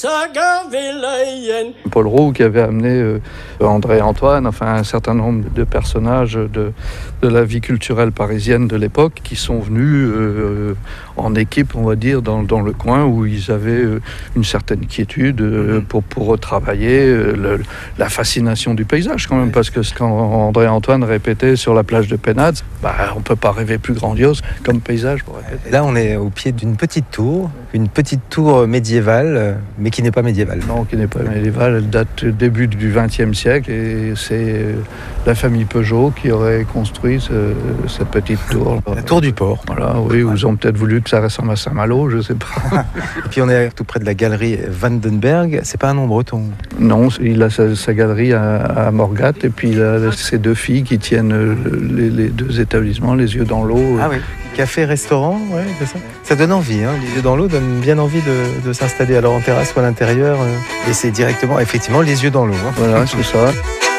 Paul Roux qui avait amené André et Antoine, enfin un certain nombre de personnages de la vie culturelle parisienne de l'époque qui sont venus en équipe, on va dire, dans le coin où ils avaient une certaine quiétude pour travailler la fascination du paysage quand même, parce que quand André et Antoine répétaient sur la plage de Pénaz, on ne peut pas rêver plus grandiose comme paysage pour répéter. Là on est au pied d'une petite tour médiévale, mais qui n'est pas médiévale. Non, qui n'est pas médiévale, elle date du début du XXe siècle et c'est la famille Peugeot qui aurait construit cette petite tour. La tour du port. Voilà, oui, ils ont peut-être voulu que ça ressemble à Saint-Malo, je ne sais pas. Et puis on est tout près de la galerie Vandenberg, c'est pas un nom breton? Non, il a sa galerie à Morgat et puis il a ses deux filles qui tiennent les deux établissements, les yeux dans l'eau. Ah oui. Café, restaurant, ouais, c'est ça. Ça donne envie, hein. Les yeux dans l'eau donnent bien envie de s'installer alors en terrasse ou à l'intérieur. Et c'est directement, effectivement, les yeux dans l'eau. Hein. Voilà, c'est ça.